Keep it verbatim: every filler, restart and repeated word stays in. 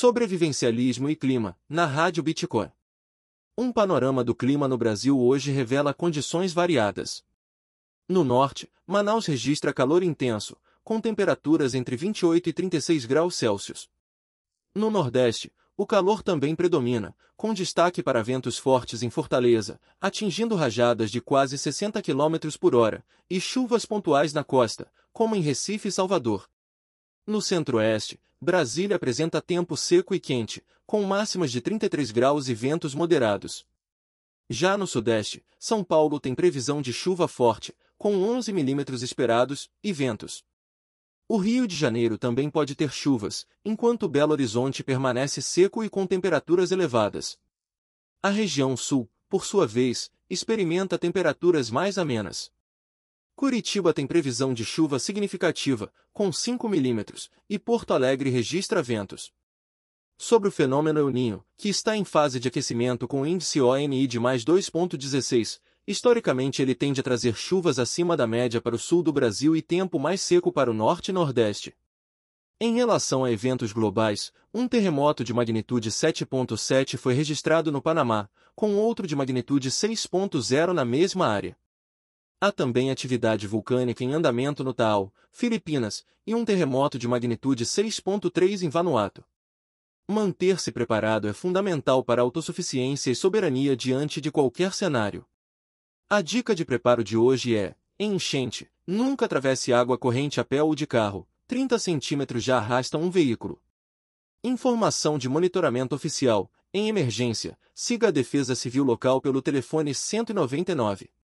Sobrevivencialismo e clima, na Rádio Bitcoin. Um panorama do clima no Brasil hoje revela condições variadas. No norte, Manaus registra calor intenso, com temperaturas entre vinte e oito e trinta e seis graus Celsius. No nordeste, o calor também predomina, com destaque para ventos fortes em Fortaleza, atingindo rajadas de quase sessenta quilômetros por hora, e chuvas pontuais na costa, como em Recife e Salvador. No centro-oeste, Brasília apresenta tempo seco e quente, com máximas de trinta e três graus e ventos moderados. Já no sudeste, São Paulo tem previsão de chuva forte, com onze milímetros esperados, e ventos. O Rio de Janeiro também pode ter chuvas, enquanto Belo Horizonte permanece seco e com temperaturas elevadas. A região sul, por sua vez, experimenta temperaturas mais amenas. Curitiba tem previsão de chuva significativa, com cinco milímetros, e Porto Alegre registra ventos. Sobre o fenômeno El Niño, que está em fase de aquecimento com índice O N I de mais dois vírgula dezesseis, historicamente ele tende a trazer chuvas acima da média para o sul do Brasil e tempo mais seco para o norte e nordeste. Em relação a eventos globais, um terremoto de magnitude sete vírgula sete foi registrado no Panamá, com outro de magnitude seis vírgula zero na mesma área. Há também atividade vulcânica em andamento no Taal, Filipinas, e um terremoto de magnitude seis vírgula três em Vanuatu. Manter-se preparado é fundamental para a autossuficiência e soberania diante de qualquer cenário. A dica de preparo de hoje é, em enchente, nunca atravesse água corrente a pé ou de carro, trinta centímetros já arrasta um veículo. Informação de monitoramento oficial, em emergência, siga a Defesa Civil local pelo telefone cento e noventa e nove.